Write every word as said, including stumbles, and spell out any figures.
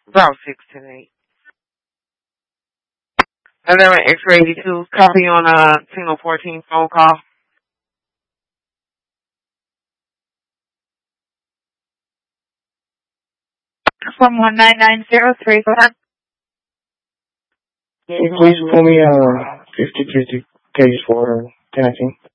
About six to eight. eleven X-ray eighty-two. Copy on a single fourteen phone call. From one nine nine zero three, go ahead. Can you please pull me uh fifty fifty case for ten nineteen?